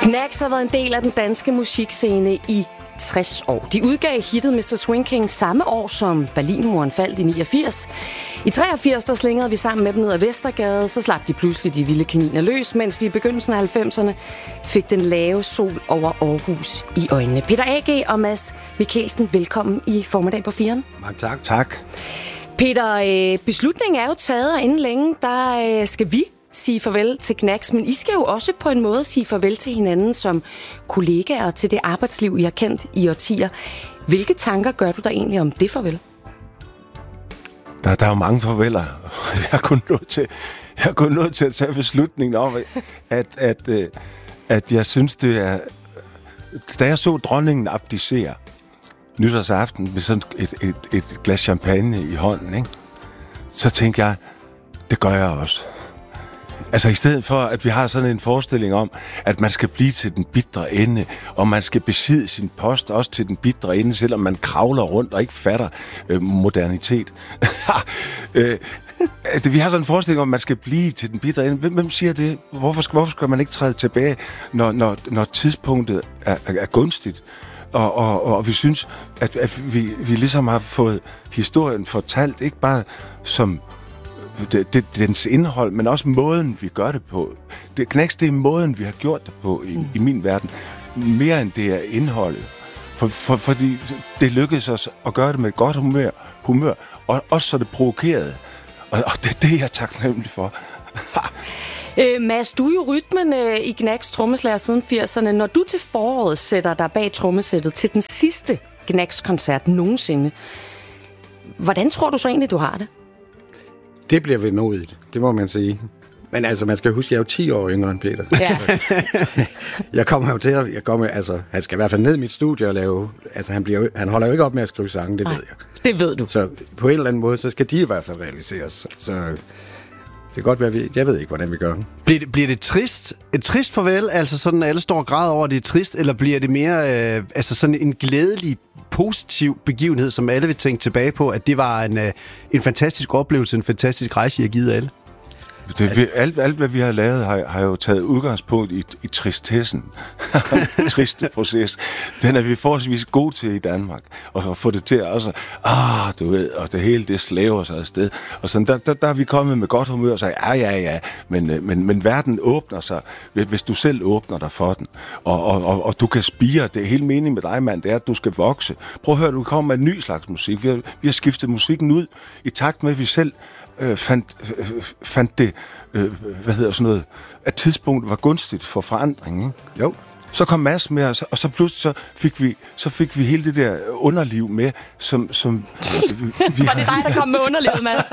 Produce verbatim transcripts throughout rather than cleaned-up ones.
Knacks har været en del af den danske musikscene i tres år. De udgav hittet mister Swing King samme år, som Berlinmuren faldt i niogfirs. I treogfirs der slingede vi sammen med dem ned ad Vestergade, så slap de pludselig de vilde kaniner løs, mens vi i begyndelsen af halvfemserne fik den lave sol over Aarhus i øjnene. Peter A G og Mads Mikkelsen, velkommen i Formiddag på firen. Mange tak. Tak. Peter, beslutningen er jo taget, og inden længe, der skal vi sige farvel til Knacks, men I skal jo også på en måde sige farvel til hinanden som kollegaer til det arbejdsliv, I har kendt i årtier. Hvilke tanker gør du der egentlig om det farvel? Der, der er jo mange farveler. Jeg er kun nødt til, jeg er kun nødt til at tage beslutningen om, at, at, at, at jeg synes, det er... Da jeg så dronningen abdicere nytårsaften med sådan et, et, et glas champagne i hånden, ikke? Så tænkte jeg, det gør jeg også. Altså i stedet for, at vi har sådan en forestilling om, at man skal blive til den bitre ende, og man skal besidde sin post også til den bitre ende, selvom man kravler rundt og ikke fatter øh, modernitet. øh, vi har sådan en forestilling om, at man skal blive til den bitre ende. Hvem, hvem siger det? Hvorfor skal, hvorfor skal man ikke træde tilbage, når, når, når tidspunktet er, er, er gunstigt? Og, og, og vi synes, at, at vi, vi ligesom har fået historien fortalt, ikke bare som... Det, det, dens indhold, men også måden, vi gør det på. Det, Knacks, det er måden, vi har gjort det på i, mm. i min verden. Mere end det er indholdet. For, for, fordi det lykkedes os at gøre det med et godt humør, humør og også så det provokerede. Og, og det er det, jeg er taknemmelig for. øh, Mads, du er jo rytmen øh, i Knacks trommeslager siden firserne. Når du til foråret sætter dig bag trommesættet til den sidste Knacks-koncert nogensinde, hvordan tror du så egentlig, du har det? Det bliver vemodigt, det må man sige. Men altså, man skal huske, jeg er jo ti år yngre end Peter. Ja. jeg kommer jo til at... Jeg kommer, altså, han skal i hvert fald ned i mit studie og lave... Altså, han, bliver, han holder jo ikke op med at skrive sange, det Nej, ved jeg. Det ved du. Så på en eller anden måde, så skal de i hvert fald realiseres. Så det kan godt være, vi... Jeg ved ikke, hvordan vi gør det. Bliver det, bliver det trist? Et trist farvel? Altså sådan, at alle står og græder over, at det er trist? Eller bliver det mere... Øh, altså sådan en glædelig, positiv begivenhed, som alle vil tænke tilbage på, at det var en, øh, en fantastisk oplevelse, en fantastisk rejse, I har givet alle? Det, vi, alt, alt, hvad vi har lavet, har, har jo taget udgangspunkt i, i tristessen. Den triste proces. Den er vi forholdsvis gode til i Danmark. Og at få det til også, ah, du ved, og det hele, det slæver sig afsted. Og sådan, der, der, der er vi kommet med godt humør og sagde, ja, ja, ja, men, men, men verden åbner sig, hvis du selv åbner dig for den. Og, og, og, og du kan spire. Det er hele meningen med dig, mand, det er, at du skal vokse. Prøv at høre, du kommer med en ny slags musik. Vi har, vi har skiftet musikken ud i takt med, at vi selv Øh, fandt, øh, fandt det, øh, hvad hedder sådan noget, at tidspunktet var gunstigt for forandring, ikke? Jo. Så kom Mads med, og så, og så pludselig så fik vi, så fik vi hele det der underliv med, som... som vi, vi var det dig, der kom med underlivet, Mads?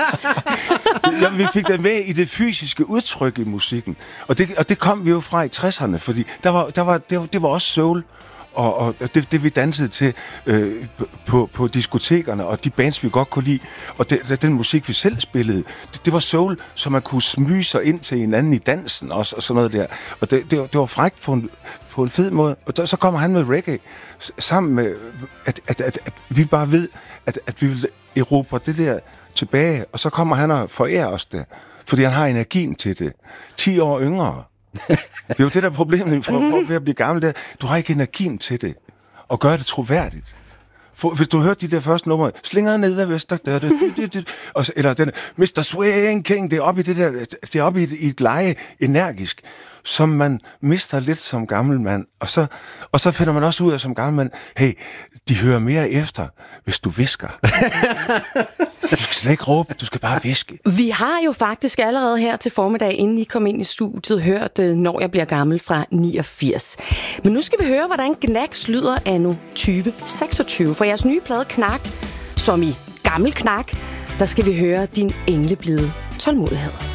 Jamen, vi fik det med i det fysiske udtryk i musikken, og det, og det kom vi jo fra i tresserne, fordi der var, der var, det, var, det var også soul. Og, og det, det vi dansede til øh, på, på diskotekerne, og de bands, vi godt kunne lide, og det, den musik, vi selv spillede, det, det var soul, så man kunne smyge sig ind til hinanden i dansen også, og sådan noget der. Og det, det, det var frækt på en, på en fed måde. Og der, så kommer han med reggae, sammen med, at, at, at, at vi bare ved, at, at vi vil erobre det der tilbage, og så kommer han og forærer os det, fordi han har energien til det. ti år yngre. Det er jo det der problemet for, for at blive gammel, der. Du har ikke energien til det, og gør det troværdigt. For, hvis du hørte de der første numre, slinger ned ad Vester, der, der, der, der, og, eller den mister Swing King, det er oppe i det der, det er oppe i et, i et leje energisk, som man mister lidt som gammel mand. Og så, og så finder man også ud af som gammel mand, hey, de hører mere efter, hvis du hvisker. Du skal slet ikke råbe, du skal bare hviske. Vi har jo faktisk allerede her til formiddag, inden I kom ind i studiet, hørt Når jeg bliver gammel fra niogfirs. Men nu skal vi høre, hvordan Knacks lyder anno tyve seksogtyve. For jeres nye plade Knak, som i Gammel Knak, der skal vi høre Din engleblide tålmodighed.